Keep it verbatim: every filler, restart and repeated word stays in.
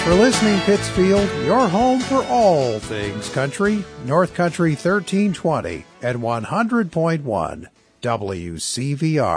for listening, Pittsfield, your home for all things country. North Country thirteen twenty at one hundred point one W C V R.